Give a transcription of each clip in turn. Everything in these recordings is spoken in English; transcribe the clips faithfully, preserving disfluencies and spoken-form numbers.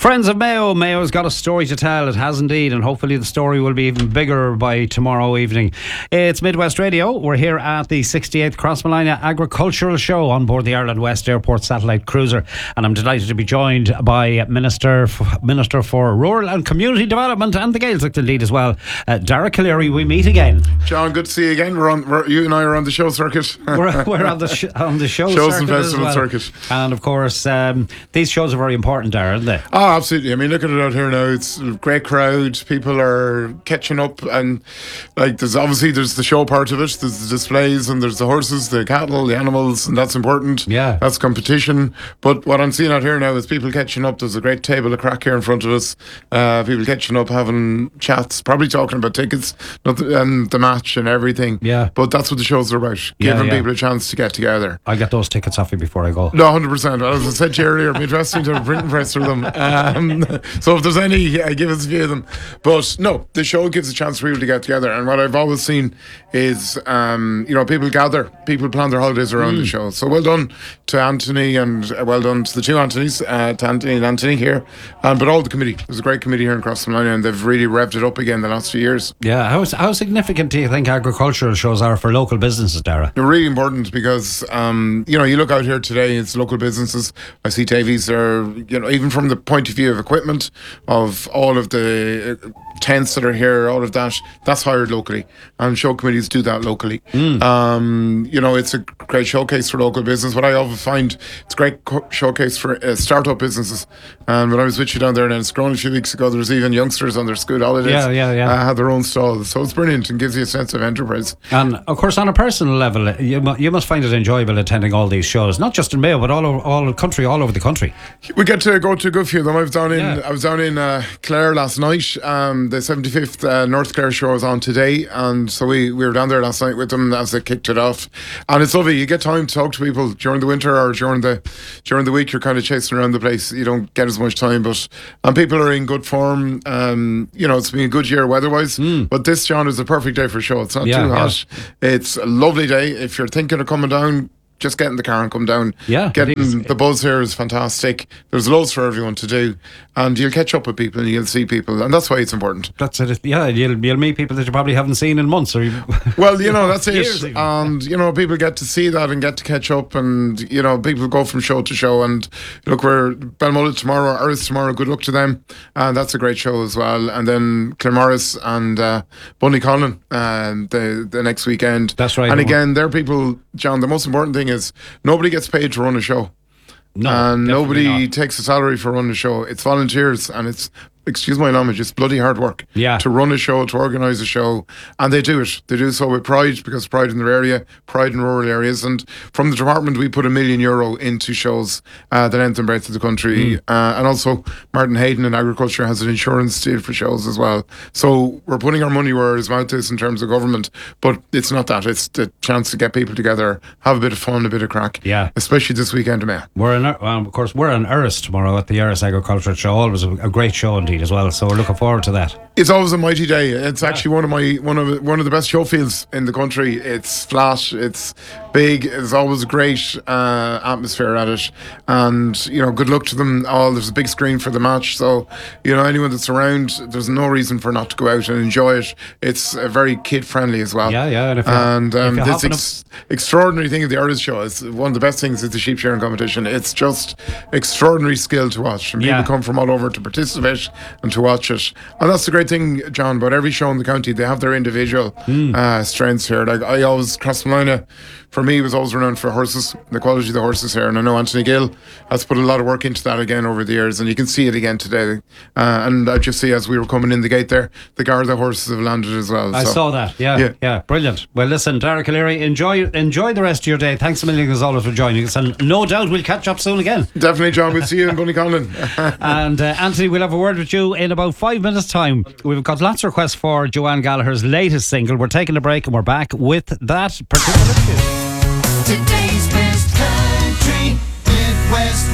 Friends of Mayo. Mayo's got a story to tell. It has indeed, and hopefully the story will be even bigger by tomorrow evening. It's Midwest Radio. We're here at the sixty-eighth Crossmolina Agricultural Show on board the Ireland West Airport satellite cruiser, and I'm delighted to be joined by Minister Minister for Rural and Community Development and the Gaeltacht indeed as well, uh, Dara Calleary. We meet again. John, good to see you again. We're on. We're, you and I are on the show circuit. we're, we're on the sh- on the show shows circuit and festival well. circuit, and of course um, these shows are very important, Dara, aren't they? Oh, absolutely. I mean, look at it out here now. It's a great crowd. People are catching up, and like there's obviously there's the show part of it. There's the displays, and there's the horses, the cattle, the animals, and that's important. Yeah, that's competition. But what I'm seeing out here now is people catching up. There's a great table of crack here in front of us. Uh, people catching up, having chats, probably talking about tickets and the match and everything. Yeah, but that's what the shows are about. Yeah, giving yeah. people a chance to get together. I'll get those tickets off you before I go. No, one hundred percent. As I said to you earlier, it'd be interesting to have a printing press for them. Um, so if there's any, uh, give us a few of them. But no, the show gives a chance for people to get together. And what I've always seen is, um, you know, people gather, people plan their holidays around mm. the show. So well done to Anthony and uh, well done to the two Anthonys, uh, to Anthony and Anthony here. Um, but all the committee. There's a great committee here in Crossmolina, and they've really revved it up again the last few years. Yeah, how, how significant do you think agricultural shows are for local businesses, Dara? They're really important because, um, you know, you look out here today, it's local businesses. I see Davies there, you know, even from the point of view of equipment, of all of the uh, tents that are here, all of that, that's hired locally. And show committees do that locally. Mm. Um, you know, it's a great showcase for local business. What I often find, it's a great co- showcase for uh, start-up businesses. And when I was with you down there in Scrone a few weeks ago, there was even youngsters on their school holidays. Yeah, yeah, yeah. Uh, had their own stalls. So it's brilliant and gives you a sense of enterprise. And of course, on a personal level, you, mu- you must find it enjoyable attending all these shows, not just in Mayo, but all over all the country, all over the country. We get to go to a good few of them. I was down in Yeah. I was down in uh, Clare last night. Um, the seventy-fifth uh, North Clare show is on today, and so we, we were down there last night with them as they kicked it off. And it's lovely. You get time to talk to people during the winter or during the during the week. You're kind of chasing around the place. You don't get as much time, but and people are in good form. Um, you know, it's been a good year weather-wise. Mm. But this, John, is the perfect day for a show. It's not yeah, too hot. Yeah. It's a lovely day. If you're thinking of coming down, just get in the car and come down. Yeah, getting the buzz here is fantastic. There's loads for everyone to do, and you'll catch up with people and you'll see people, and that's why it's important. That's it. Yeah, you'll, you'll meet people that you probably haven't seen in months, or you well, you know, that's years it. even. And you know, people get to see that and get to catch up, and you know, people go from show to show. And look, we're Belmullet tomorrow, Erith tomorrow. Good luck to them, and that's a great show as well. And then Claremorris and uh, Bunnycolin, uh, the the next weekend. That's right. And again, they're people, John. The most important thing is nobody gets paid to run a show. No, and nobody not. takes a salary for running a show. It's volunteers, and it's, excuse my language, it's bloody hard work. Yeah. To run a show, to organise a show, and they do it. They do so with pride, because pride in their area, pride in rural areas. And from the department, we put a million euro into shows uh, the length and breadth of the country. Mm. Uh, and also, Martin Hayden in agriculture has an insurance deal for shows as well. So we're putting our money where his mouth is in terms of government, but it's not that. It's the chance to get people together, have a bit of fun, a bit of crack. Yeah. Especially this weekend of May. We're in, well, of course, we're in Erith tomorrow at the Erith Agricultural Show. Always a, a great show indeed as well. So we're looking forward to that. It's always a mighty day. It's yeah. actually one of my one of one of the best show fields in the country. It's flat. It's big. It's always a great uh, atmosphere at it, and you know, good luck to them all. There's a big screen for the match, so you know, anyone that's around, there's no reason for not to go out and enjoy it. It's uh, very kid friendly as well. Yeah, yeah. And, if and um, if this ex- extraordinary thing of the Erith show is one of the best things. Is the sheep shearing competition. It's just extraordinary skill to watch, and yeah. people come from all over to participate and to watch it. And that's the great thing, John, about every show in the county. They have their individual mm. uh, strengths here. Like I always, Crossmolina, for me, was always renowned for horses, the quality of the horses here. And I know Anthony Gill has put a lot of work into that again over the years, and you can see it again today. Uh, and I just see, as we were coming in the gate there, the Garda horses have landed as well. I so. saw that. Yeah, yeah, yeah, brilliant. Well, listen, Dara Calleary, enjoy enjoy the rest of your day. Thanks a million as always for joining us, and no doubt we'll catch up soon again. Definitely, John. We'll see you in Bunnycolin. And uh, Anthony, we'll have a word with you in about five minutes' time. We've got lots of requests for Joanne Gallagher's latest single. We're taking a break and we're back with that particular tune. Today's best country, Midwest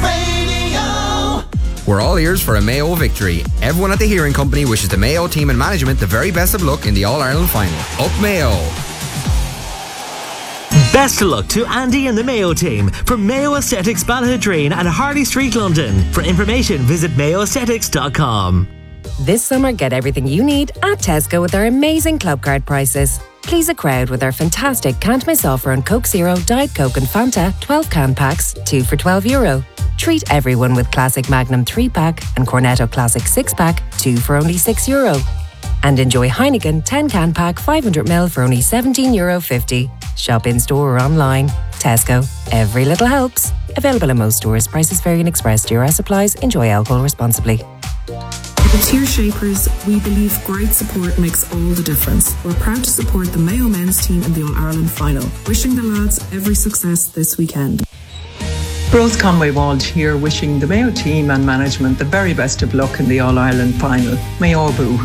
Radio. We're all ears for a Mayo victory. Everyone at the Hearing Company wishes the Mayo team and management the very best of luck in the All-Ireland final. Up Mayo! Best of luck to Andy and the Mayo team from Mayo Aesthetics Balladreen and Harley Street, London. For information, visit mayo aesthetics dot com. This summer, get everything you need at Tesco with our amazing club card prices. Please a crowd with our fantastic can't miss offer on Coke Zero, Diet Coke and Fanta twelve can packs, two for twelve euro. Treat everyone with Classic Magnum three pack and Cornetto Classic six pack, two for only six euro. And enjoy Heineken ten can pack five hundred milliliters for only seventeen euro fifty. Shop in store or online. Tesco. Every little helps. Available in most stores. Prices vary in Express. D R S applies. Enjoy alcohol responsibly. At Tear Shapers, we believe great support makes all the difference. We're proud to support the Mayo men's team in the All-Ireland final. Wishing the lads every success this weekend. Rose Conway Walsh here, wishing the Mayo team and management the very best of luck in the All-Ireland final. Mayo Boo.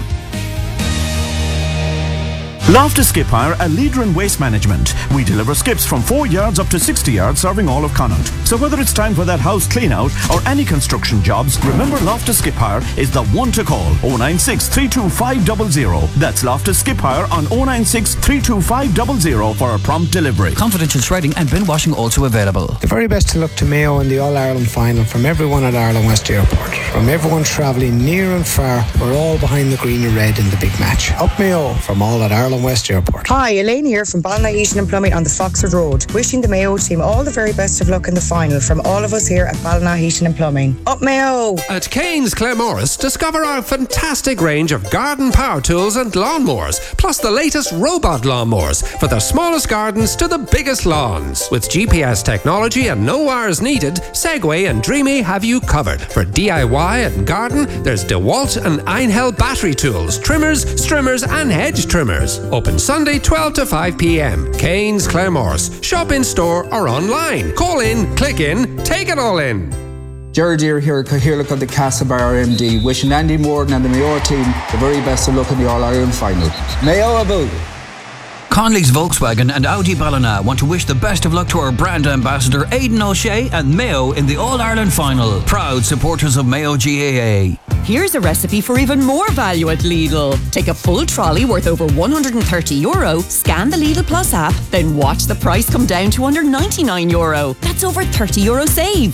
Loftus Skip Hire, a leader in waste management. We deliver skips from four yards up to sixty yards, serving all of Connaught. So whether it's time for that house clean out or any construction jobs, remember Loftus Skip Hire is the one to call. oh nine six, three two five zero zero. That's Loftus Skip Hire on oh nine six, three two five zero zero for a prompt delivery. Confidential shredding and bin washing also available. The very best of luck to Mayo in the All-Ireland final from everyone at Ireland West Airport. From everyone travelling near and far, we're all behind the green and red in the big match. Up Mayo from all at Ireland West Airport. Hi, Elaine here from Ballina Heating and Plumbing on the Foxford Road. Wishing the Mayo team all the very best of luck in the final from all of us here at Ballina Heating and Plumbing. Up Mayo! At Kane's Claremorris, discover our fantastic range of garden power tools and lawnmowers, plus the latest robot lawnmowers for the smallest gardens to the biggest lawns. With G P S technology and no wires needed, Segway and Dreamy have you covered. For D I Y and garden, there's DeWalt and Einhell battery tools, trimmers, strimmers and hedge trimmers. Open Sunday twelve to five p.m. Kane's Claremorris. Shop in store or online. Call in, click in, take it all in. Jared Deere here, Cahirlock of the Castlebar M D, wishing Andy Morden and the Mayo team the very best of luck in the All-Ireland final. Mayo Abu! Conley's Volkswagen and Audi Ballina want to wish the best of luck to our brand ambassador Aidan O'Shea and Mayo in the All-Ireland final. Proud supporters of Mayo G A A. Here's a recipe for even more value at Lidl. Take a full trolley worth over one hundred thirty euro, scan the Lidl Plus app, then watch the price come down to under ninety-nine euro. That's over thirty euro save.